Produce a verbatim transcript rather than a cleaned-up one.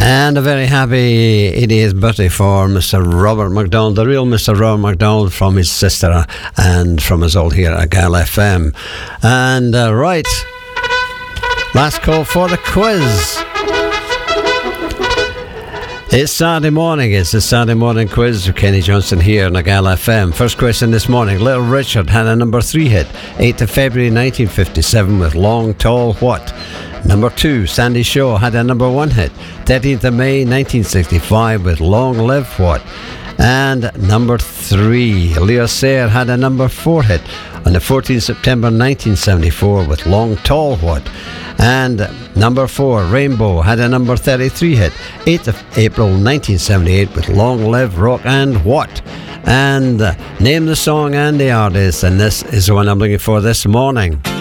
And a very happy eightieth birthday for Mister Robert McDonald, the real Mister Robert McDonald, from his sister and from us all here at Gal F M. And uh, right, last call for the quiz. It's Saturday morning, it's the Saturday morning quiz with Kenny Johnson here on Gal F M. First question this morning: Little Richard had a number three hit, eighth of February nineteen fifty-seven with Long Tall What? Number two, Sandy Shaw had a number one hit, thirteenth of May nineteen sixty-five with Long Live What? And number three, Leo Sayer had a number four hit on the fourteenth of September nineteen seventy-four with Long Tall What? And number four, Rainbow had a number thirty-three hit, eighth of April nineteen seventy-eight with Long Live Rock and What? And uh, name the song and the artist, and this is the one I'm looking for this morning.